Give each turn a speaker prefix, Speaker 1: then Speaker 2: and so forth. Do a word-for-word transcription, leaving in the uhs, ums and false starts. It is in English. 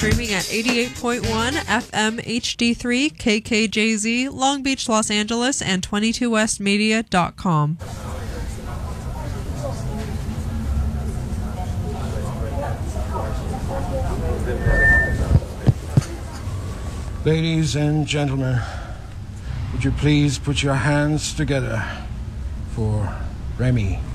Speaker 1: streaming at eighty-eight point one F M H D three K K J Z, Long Beach, Los Angeles, and twenty-two west media dot com.
Speaker 2: Ladies and gentlemen, would you please put your hands together for Remy?